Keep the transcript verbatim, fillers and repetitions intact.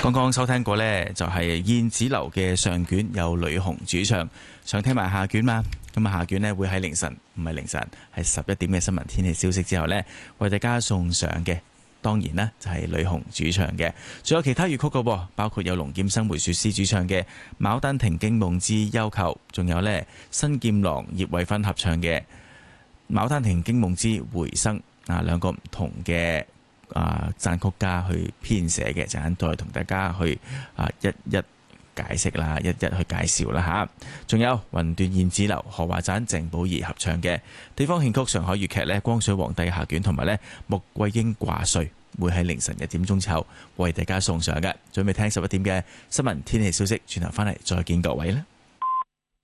剛剛收聽過呢，就係燕子樓嘅上卷有呂紅主唱，想聽埋下卷嘛？咁啊下卷呢會喺凌晨，唔係凌晨，係十一點嘅新聞天氣消息之後呢，為大家送上嘅。當然啦，就係呂紅主唱嘅，仲有其他粵曲嘅喎，包括有龍劍生梅雪詩主唱嘅《牡丹亭驚夢之幽媾》，仲有呢新劍郎葉慧芬合唱嘅《牡丹亭驚夢之回生》啊，兩個唔同嘅啊讚曲家去編寫嘅，陣間再同大家去啊一一解釋啦，一一去介紹啦嚇。仲有雲斷燕子樓何華盞鄭寶儀合唱嘅地方慶曲上海粵劇呢，光緒皇帝下卷同埋呢穆桂英掛帥，會喺凌晨一點鐘之後為大家送上嘅。準備聽十一點嘅新聞天氣消息，轉頭翻嚟再見各位啦。